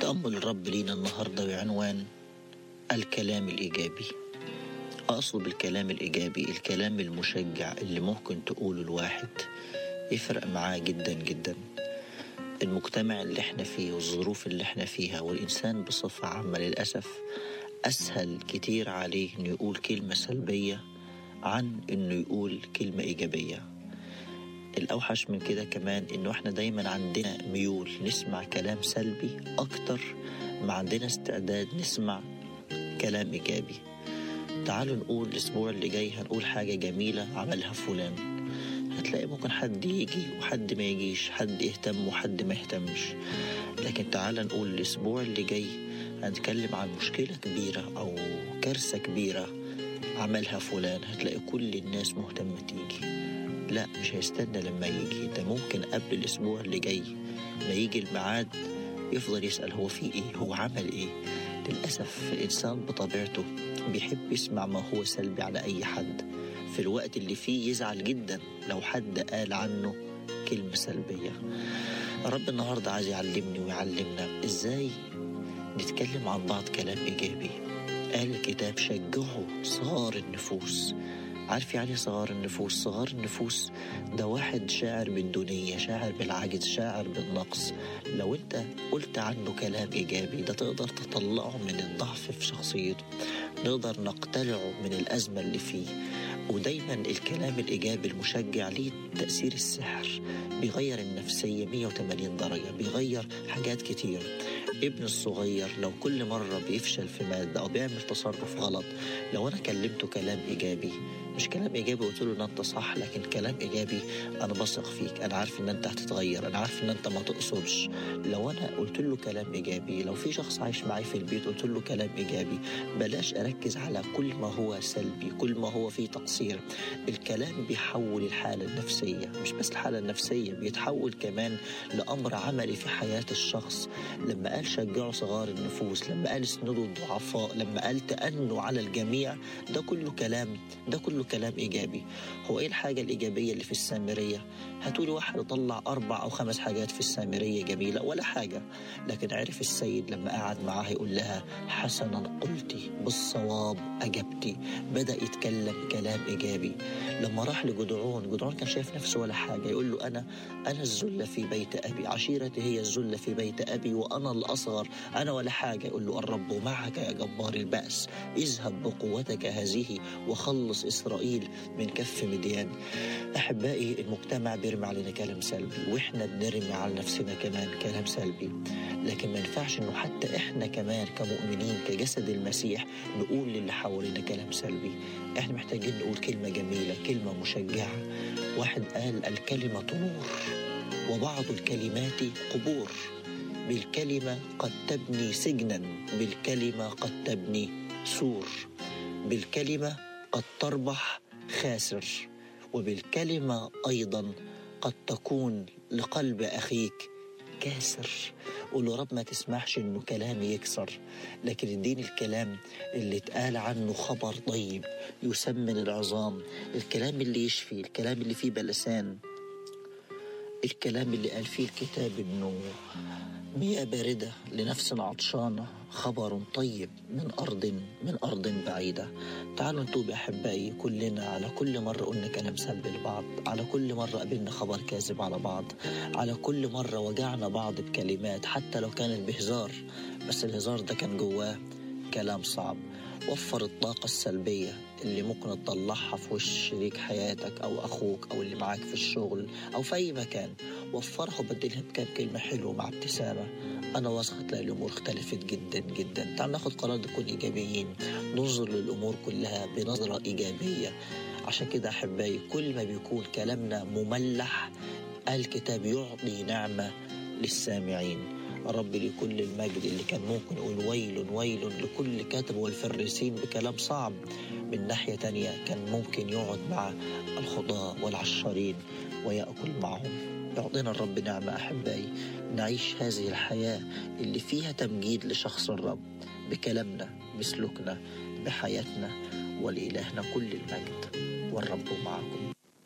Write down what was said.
تأمل الرب لينا النهاردة بعنوان الكلام الإيجابي. أقصد بالكلام الإيجابي الكلام المشجع اللي ممكن تقوله الواحد يفرق معاه جدا جدا. المجتمع اللي احنا فيه والظروف اللي احنا فيها والإنسان بصفة عامة للأسف أسهل كتير عليه إنه يقول كلمة سلبية عن إنه يقول كلمة إيجابية. الأوحش من كده كمان إنه احنا دايما عندنا ميول نسمع كلام سلبي أكتر ما عندنا استعداد نسمع كلام إيجابي. تعالوا نقول الأسبوع اللي جاي هنقول حاجة جميلة عملها فلان، هتلاقي ممكن حد يجي وحد ما يجيش، حد يهتم وحد ما يهتمش. لكن تعالوا نقول الأسبوع اللي جاي هنتكلم عن مشكلة كبيرة أو كارثة كبيرة عملها فلان، هتلاقي كل الناس مهتمة تيجي. لا، مش هيستنى لما يجي، ده ممكن قبل الأسبوع اللي جاي ما يجي الميعاد يفضل يسأل هو في إيه، هو عمل إيه. للأسف الإنسان بطبيعته بيحب يسمع ما هو سلبي على أي حد، في الوقت اللي فيه يزعل جدا لو حد قال عنه كلمة سلبية. رب النهاردة عايز يعلمني ويعلمنا إزاي نتكلم عن بعض كلام إيجابي. قال الكتاب شجعوا صغار النفوس. عارف يعني صغار النفوس؟ صغار النفوس ده واحد شاعر بالدونية، شاعر بالعجز، شاعر بالنقص. لو انت قلت عنه كلام إيجابي ده تقدر تطلعه من الضعف في شخصيته، نقدر نقتلعه من الأزمة اللي فيه. ودايما الكلام الإيجابي المشجع ليه تأثير السحر، بيغير النفسية 180 درجة، بيغير حاجات كتير. ابن الصغير لو كل مرة بيفشل في مادة أو بيعمل تصرف غلط، لو أنا كلمته كلام إيجابي، مش كلام إيجابي قلت له إن أنت صح، لكن كلام إيجابي أنا بثق فيك، أنا عارف إن أنت هتتغير، أنا عارف إن أنت ما تقصدش. لو أنا قلت له كلام إيجابي، لو في شخص عايش معي في البيت قلت له كلام إيجابي، بلاش أركز على كل ما هو سلبي، كل ما هو فيه تقصير. الكلام بيحول الحالة النفسية، مش بس الحالة النفسية، بيتحول كمان لأمر عملي في حياة الشخص. لما قال شجعوا صغار النفوس، لما قال اسندوا الضعفاء، لما قال تأنوا على الجميع، ده كله كلام إيجابي. هو إيه الحاجة الإيجابية اللي في السامرية؟ هتقولي واحد طلع 4 أو 5 حاجات في السامرية جميلة ولا حاجة، لكن عرف السيد لما قعد معاه يقول لها حسنا قلتي بالصواب أجبتي. بدأ يتكلم كلام إيجابي. لما راح لجدعون كان شايف نفسه ولا حاجة، يقول له أنا الزلة في بيت أبي، عشيرتي هي الزلة في بيت أبي وأنا الأصغر، أنا ولا حاجة. يقول له الرب معك يا جبار البأس، اذهب بقوتك هذه وخلص إسرائيل من كف مديان. أحبائي، المجتمع بيرمي علينا كلام سلبي، وإحنا بنرمي على نفسنا كمان كلام سلبي، لكن ما ينفعش إنه حتى إحنا كمان كمؤمنين كجسد المسيح نقول للي حوالينا كلام سلبي. إحنا محتاجين نقول كلمة جميلة، كلمة مشجعة. واحد قال الكلمة نور وبعض الكلمات قبور، بالكلمة قد تبني سجنا، بالكلمة قد تبني سور، بالكلمة قد تربح خاسر، وبالكلمة أيضا قد تكون لقلب أخيك كاسر. قول له رب ما تسمحش إنه كلامي يكسر، لكن اديني الكلام اللي اتقال عنه خبر طيب يسمن العظام، الكلام اللي يشفي، الكلام اللي فيه بلسان، الكلام اللي قال فيه الكتاب إنه مياه باردة لنفس عطشانة، خبر طيب من أرض بعيدة. تعالوا نتوب أحبائي كلنا على كل مرة قلنا كلام سلبي لبعض، على كل مرة قبلنا خبر كاذب على بعض، على كل مرة وجعنا بعض بكلمات حتى لو كانت بهزار، بس الهزار ده كان جواه كلام صعب. وفر الطاقة السلبية اللي ممكن تطلعها في وش شريك حياتك أو أخوك أو اللي معاك في الشغل أو في أي مكان، وفرها وبدلها بكام كلمة حلوة مع ابتسامة. أنا واثق تلاقي الأمور اختلفت جدا جدا. تعال ناخد قرار نكون إيجابيين، ننظر للأمور كلها بنظرة إيجابية. عشان كده أحبائي كل ما بيكون كلامنا مملح الكتاب يعطي نعمة للسامعين. رب لكل المجد اللي كان ممكن يقول ويل لكل كاتب والفريسين بكلام صعب، من ناحية تانية كان ممكن يقعد مع الخطاة والعشارين ويأكل معهم. يعطينا الرب نعمة أحبائي نعيش هذه الحياة اللي فيها تمجيد لشخص الرب بكلامنا بسلوكنا بحياتنا، ولإلهنا كل المجد والرب معكم.